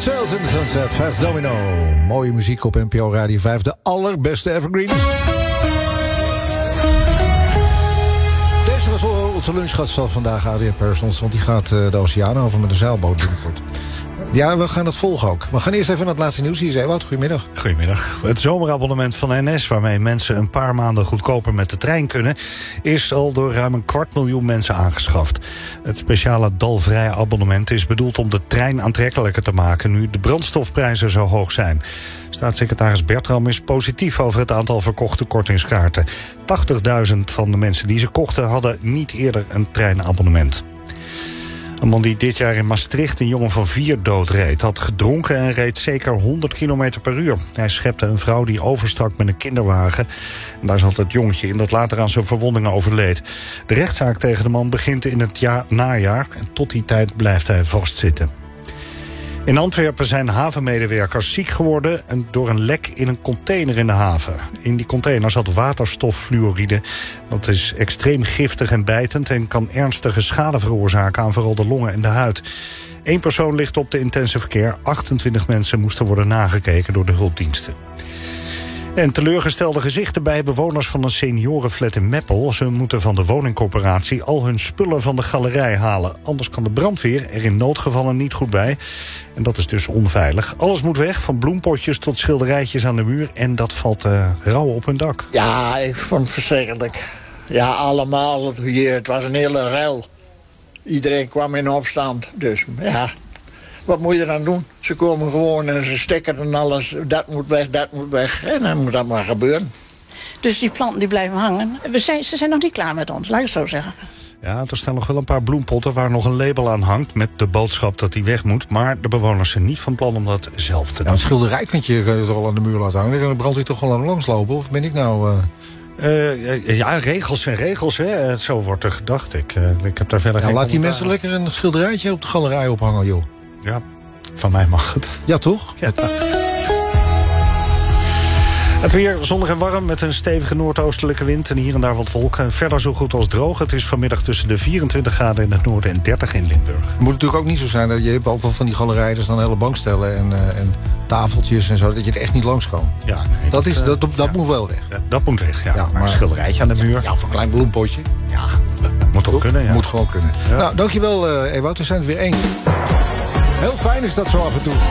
Sails in the Sunset, Fats Domino. Mooie muziek op NPO Radio 5, de allerbeste evergreen. Deze was onze lunchgast van vandaag, Adriaan Persons. Want die gaat de oceaan over met een zeilboot binnenkort. Ja, we gaan dat volgen ook. We gaan eerst even naar het laatste nieuws. Hier is Ewout, goedemiddag. Goedemiddag. Het zomerabonnement van NS, waarmee mensen een paar maanden goedkoper met de trein kunnen, is al door ruim 250.000 mensen aangeschaft. Het speciale dalvrij abonnement is bedoeld om de trein aantrekkelijker te maken, nu de brandstofprijzen zo hoog zijn. Staatssecretaris Bertram is positief over het aantal verkochte kortingskaarten. 80.000 van de mensen die ze kochten hadden niet eerder een treinabonnement. Een man die dit jaar in Maastricht een jongen van 4 doodreed, had gedronken en reed zeker 100 km per uur. Hij schepte een vrouw die overstak met een kinderwagen. En daar zat het jongetje in dat later aan zijn verwondingen overleed. De rechtszaak tegen de man begint in het najaar en tot die tijd blijft hij vastzitten. In Antwerpen zijn havenmedewerkers ziek geworden door een lek in een container in de haven. In die container zat waterstoffluoride. Dat is extreem giftig en bijtend en kan ernstige schade veroorzaken aan vooral de longen en de huid. 1 persoon ligt op de intensive care. 28 mensen moesten worden nagekeken door de hulpdiensten. En teleurgestelde gezichten bij bewoners van een seniorenflat in Meppel. Ze moeten van de woningcorporatie al hun spullen van de galerij halen. Anders kan de brandweer er in noodgevallen niet goed bij. En dat is dus onveilig. Alles moet weg, van bloempotjes tot schilderijtjes aan de muur. En dat valt rauw op hun dak. Ja, ik vond het verschrikkelijk. Ja, allemaal. Het was een hele rel. Iedereen kwam in opstand. Dus ja, wat moet je dan doen? Ze komen gewoon en ze stikken en alles. Dat moet weg, dat moet weg. En dan moet dat maar gebeuren. Dus die planten die blijven hangen. Ze zijn nog niet klaar met ons, laat ik het zo zeggen. Ja, er staan nog wel een paar bloempotten waar nog een label aan hangt met de boodschap dat die weg moet. Maar de bewoners zijn niet van plan om dat zelf te doen. Ja, een schilderij kun je toch al aan de muur laten hangen. Dan brandt hij toch wel aan langslopen? Of ben ik nou... Ja, regels zijn regels, hè. Zo wordt er gedacht. Ik heb daar verder geen laat die commentaar. mensen lekker een schilderijtje op de galerij ophangen, joh. Ja, van mij mag het. Ja, toch? Ja. Het weer zonnig en warm met een stevige noordoostelijke wind en hier en daar wat wolken. Verder zo goed als droog. Het is vanmiddag tussen de 24 graden in het noorden en 30 in Limburg. Het moet natuurlijk ook niet zo zijn dat je hebt ook wel van die galerijen, dus dan hele bankstellen en tafeltjes en zo, dat je er echt niet langs kan. Ja, nee, dat moet wel weg. Dat moet weg, ja. Ja, maar een schilderijtje aan de muur. Ja, of een klein bloempotje. Ja, moet ook kunnen, ja. Moet gewoon kunnen. Ja. Nou, dankjewel Ewout, we zijn er weer eens. Heel fijn is dat zo af en toe.